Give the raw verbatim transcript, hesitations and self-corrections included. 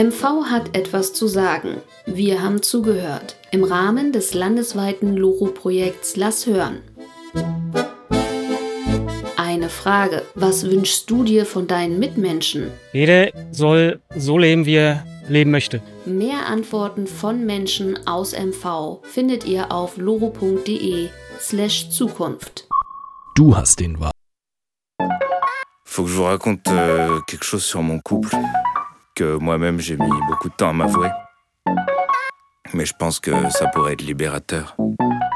M V hat etwas zu sagen. Wir haben zugehört. Im Rahmen des landesweiten Loro-Projekts Lass hören. Eine Frage. Was wünschst du dir von deinen Mitmenschen? Jeder soll so leben, wie er leben möchte. Mehr Antworten von Menschen aus M V findet ihr auf loro.de slash Zukunft. Du hast den Wahl. Faut que je vous raconte euh, quelque chose sur mon couple, que moi-même j'ai mis beaucoup de temps à m'avouer. Mais je pense que ça pourrait être libérateur.